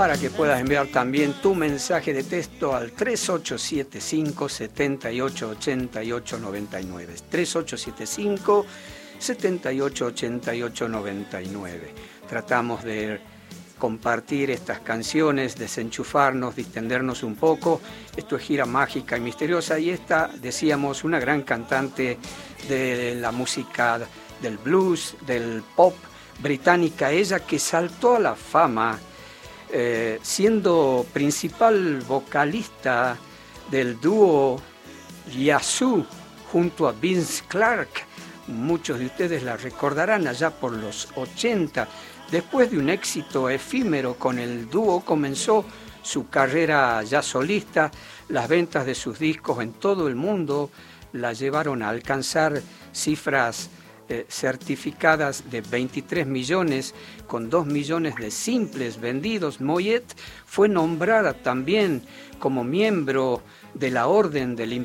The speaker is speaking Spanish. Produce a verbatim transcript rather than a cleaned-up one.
para que puedas enviar también tu mensaje de texto al tres ocho siete cinco, siete ocho ocho ocho nueve nueve. tres ocho siete cinco, siete ocho ocho ocho nueve nueve. Tratamos de compartir estas canciones, desenchufarnos, distendernos un poco. Esto es Gira Mágica y Misteriosa, y esta, decíamos, una gran cantante de la música del blues, del pop británica, ella que saltó a la fama eh, siendo principal vocalista del dúo Yazoo junto a Vince Clarke. Muchos de ustedes la recordarán allá por los ochenta. Después de un éxito efímero con el dúo, comenzó su carrera ya solista. Las ventas de sus discos en todo el mundo la llevaron a alcanzar cifras eh, certificadas de veintitrés millones, con dos millones de simples vendidos. Moyet fue nombrada también como miembro de la Orden del